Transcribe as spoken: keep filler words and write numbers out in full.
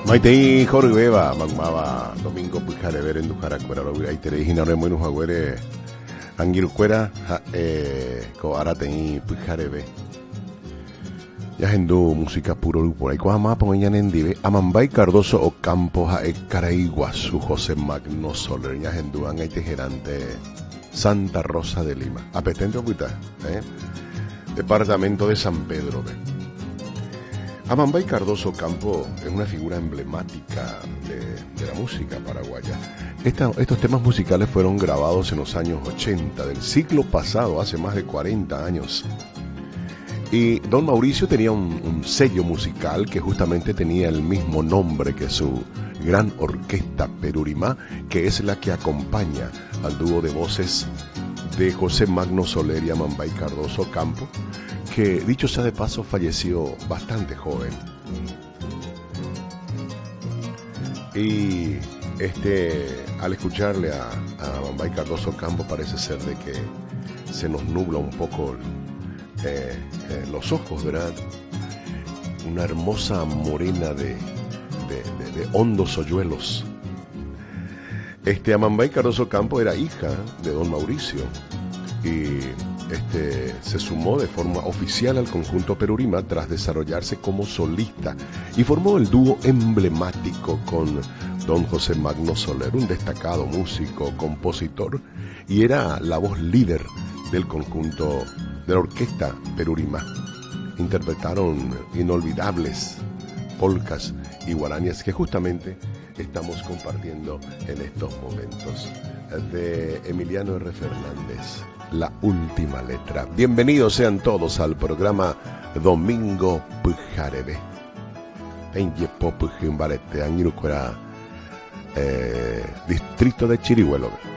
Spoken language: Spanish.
Maitei Jorge Beba, Magmaba, Domingo Pujarevere en Dujaracuera, Aitere Hinaremo en Ujaguere, Angirucuera, Ko Aratei Pujareve. Ya hendo música puro por ahí, cuando más pongan en dive, Amambay Cardoso Ocampo, Jae Caraiguazú, José Magno Soler, ya hendo an Gerante Santa Rosa de Lima. Apetente oculta, ¿eh? Departamento de San Pedro, ¿ve? Amambay Cardoso Campo es una figura emblemática de, de la música paraguaya. Esta, estos temas musicales fueron grabados en los años ochenta del siglo pasado, hace más de cuarenta años. Y don Mauricio tenía un, un sello musical que justamente tenía el mismo nombre que su gran orquesta Perurimá, que es la que acompaña al dúo de voces de José Magno Soler y Amambay Cardoso Campo, que dicho sea de paso falleció bastante joven. Y este, al escucharle a, a Amambay Cardoso Campo parece ser de que se nos nubla un poco eh, eh, los ojos, ¿verdad? Una hermosa morena de, de, de, de hondos hoyuelos. Este, Amambay Cardoso Campo era hija de don Mauricio y este, se sumó de forma oficial al conjunto Perurimá tras desarrollarse como solista y formó el dúo emblemático con don José Magno Soler, un destacado músico, compositor, y era la voz líder del conjunto de la orquesta Perurimá. Interpretaron inolvidables polcas y guaranías que justamente estamos compartiendo en estos momentos, de Emiliano R. Fernández, La Última Letra. Bienvenidos sean todos al programa Domingo Pujareve. En Yepo Pujimbarete, Angirucuera, eh, distrito de Chirihuelo.